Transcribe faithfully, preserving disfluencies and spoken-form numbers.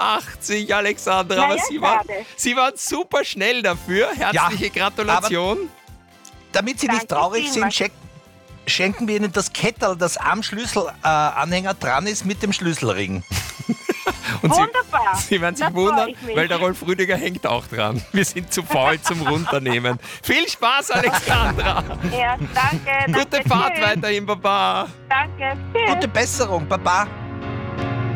fünfundachtzig, Alexandra. Na Aber ja, Sie, waren, schade. Sie waren super schnell dafür. Herzliche Ja, Gratulation. Damit Sie nicht Danke traurig vielmals. sind, schenk, schenken wir Ihnen das Kettel, das am Schlüsselanhänger äh, dran ist, mit dem Schlüsselring. Und Sie, Wunderbar. Sie werden sich Da freu wundern, ich mich. weil der Rolf Rüdiger hängt auch dran. Wir sind zu faul zum Runternehmen. Viel Spaß, Alexandra. Ja, danke. Gute danke, Fahrt tschüss. weiterhin, Baba. Danke. Tschüss. Gute Besserung, Baba.